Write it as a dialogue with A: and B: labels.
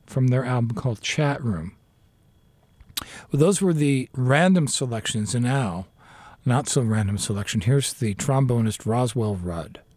A: from their album called Chat Room. Well, those were the random selections, and now, not so random selection. Here's the trombonist Roswell Rudd.